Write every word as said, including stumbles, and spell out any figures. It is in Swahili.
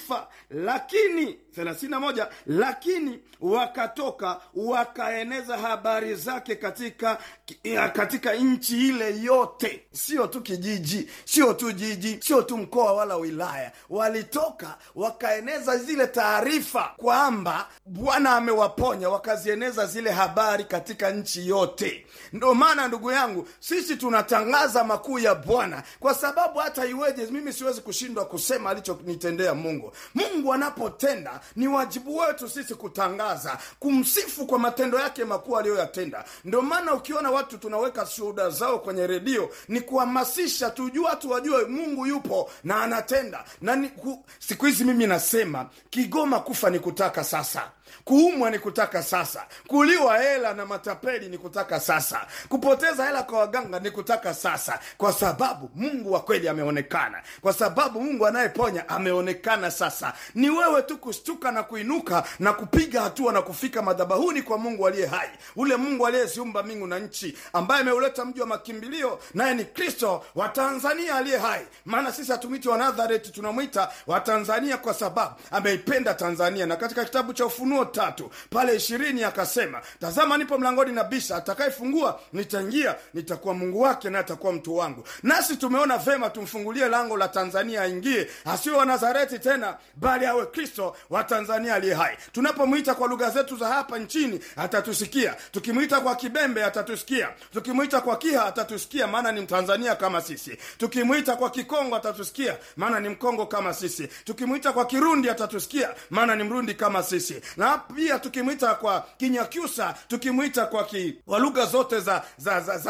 taarifa, lakini thelathini na moja, lakini wakatoka wakaeneza habari zake katika katika nchi ile yote. Sio tu kijiji, sio tu jiji, sio tu mkoa wala wilaya. Walitoka wakaeneza zile taarifa kwamba Bwana amewaponya, wakazieneza zile habari katika nchi yote. Ndio maana ndugu yangu, sisi tunatangaza makuu ya Bwana, kwa sababu hata iweje mimi siwezi kushindwa kusema alichonitendea Mungu. Mungu anapotenda ni wajibu wetu sisi kutangaza, kumsifu kwa matendo yake makuu aliyoyatenda. Ndio maana ukiona watu tunaweka shuhuda zao kwenye redio, ni kuhamasisha tujue, watu wajue Mungu yupo na anatenda. Na ni, ku, siku hizi mimi nasema Kigoma kufa ni kutaka sasa, kuumwa ni kutaka sasa, kuliwa hela na matapeli ni kutaka sasa, kupoteza hela kwa waganga ni kutaka sasa, kwa sababu Mungu wa kweli ameonekana, kwa sababu Mungu anayeponya ameonekana sasa. Ni wewe tu kushtuka na kuinuka na kupiga hatua na kufika madhabahuni kwa Mungu aliye hai, ule Mungu aliyeziumba mbingu na nchi, ambaye ameuleta mji wa makimbilio, naye ni Kristo wa Tanzania aliye hai. Maana sisi hatumwiti wa Nazareti, tunamwita wa Tanzania kwa sababu ameipenda Tanzania. Na katika kitabu cha Ufunuo tatu pale ishirini akasema, tazama nipo mlangoni nabisha, atakayefungua nitaingia, nitakuwa Mungu wake na atakuwa mtu wangu. Nasi tumeona vema tumfungulie lango la Tanzania aingie, asiwe wa Nazareti tena, bali awe Kristo wa Tanzania aliye hai. Tunapomuita kwa lugha zetu za hapa nchini atatusikia, tukimuita kwa Kibembe atatusikia, tukimuita kwa Kiha atatusikia, maana ni Mtanzania kama sisi, tukimuita kwa Kikongo atatusikia, maana ni Mkongo kama sisi, tukimuita kwa Kirundi atatusikia, maana ni Mrundi kama sisi, na pia tukimuita kwa Kinyakyusa, tukimuita kwa ki, wa lugha zote za za, za, za